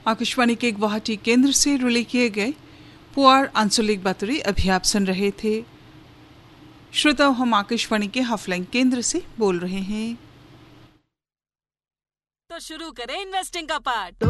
आकाशवाणी के गुवाहाटी केंद्र से रिले किए गए पुआर आंचलिक बातरी अभी आप सुन रहे थे। श्रोताओं, हम आकाशवाणी के हाफलाइन केंद्र से बोल रहे हैं। तो शुरू करें इन्वेस्टिंग का पार्ट।